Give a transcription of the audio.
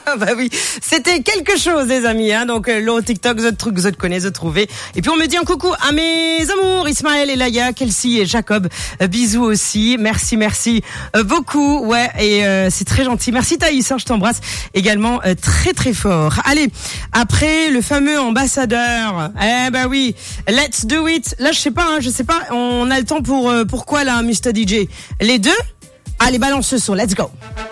Bah oui, c'était quelque chose, les amis. Hein. Donc, le TikTok, the truc, the connaît, the trouvé. Et puis, on me dit un coucou à mes amours, Ismaël et Laïa, Kelsey et Jacob. Bisous aussi. Merci beaucoup. Ouais, et c'est très gentil. Merci Thaïs, hein, je t'embrasse également très très fort. Allez, après le fameux ambassadeur. Bah oui, let's do it. Là, je sais pas. On a le temps pour quoi là, Mr DJ? Les deux? Allez, balance ce son. Let's go.